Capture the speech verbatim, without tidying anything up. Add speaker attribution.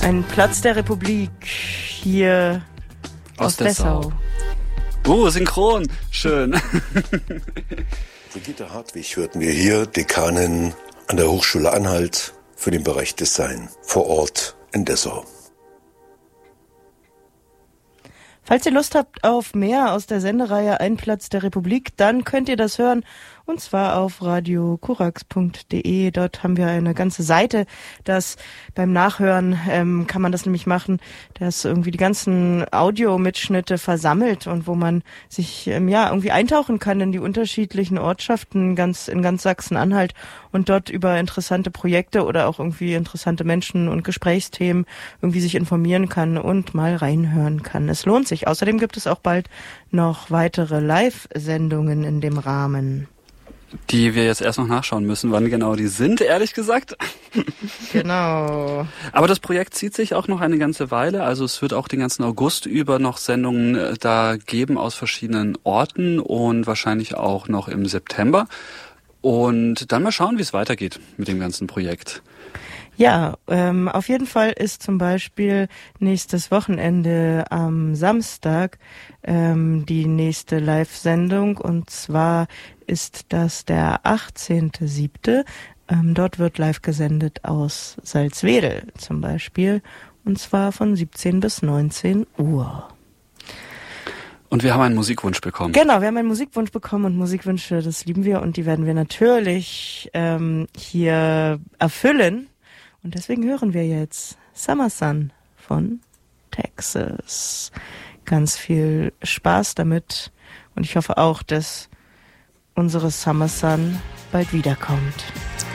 Speaker 1: Ein Platz der Republik hier aus, aus Dessau.
Speaker 2: Dessau. Oh, synchron. Schön.
Speaker 3: Brigitte Hartwig hörten wir hier, Dekanin an der Hochschule Anhalt für den Bereich Design vor Ort in Dessau.
Speaker 1: Falls ihr Lust habt auf mehr aus der Sendereihe Ein Platz der Republik, dann könnt ihr das hören, und zwar auf radio korax punkt de. Dort haben wir eine ganze Seite, das beim Nachhören ähm, kann man das nämlich machen, dass irgendwie die ganzen Audiomitschnitte versammelt und wo man sich ähm, ja irgendwie eintauchen kann in die unterschiedlichen Ortschaften ganz in ganz Sachsen-Anhalt und dort über interessante Projekte oder auch irgendwie interessante Menschen und Gesprächsthemen irgendwie sich informieren kann und mal reinhören kann. Es lohnt sich. Außerdem gibt es auch bald noch weitere Live-Sendungen in dem Rahmen.
Speaker 2: Die wir jetzt erst noch nachschauen müssen, wann genau die sind, ehrlich gesagt.
Speaker 1: Genau.
Speaker 2: Aber das Projekt zieht sich auch noch eine ganze Weile. Also es wird auch den ganzen August über noch Sendungen da geben aus verschiedenen Orten und wahrscheinlich auch noch im September. Und dann mal schauen, wie es weitergeht mit dem ganzen Projekt.
Speaker 1: Ja, ähm, auf jeden Fall ist zum Beispiel nächstes Wochenende am Samstag ähm, die nächste Live-Sendung, und zwar ist das der achtzehnter siebte Ähm, dort wird live gesendet aus Salzwedel zum Beispiel, und zwar von siebzehn bis neunzehn Uhr.
Speaker 2: Und wir haben einen Musikwunsch bekommen.
Speaker 1: Genau, wir haben einen Musikwunsch bekommen, und Musikwünsche, das lieben wir, und die werden wir natürlich ähm, hier erfüllen. Und deswegen hören wir jetzt Summer Sun von Texas. Ganz viel Spaß damit, und ich hoffe auch, dass unsere Summer Sun bald wiederkommt.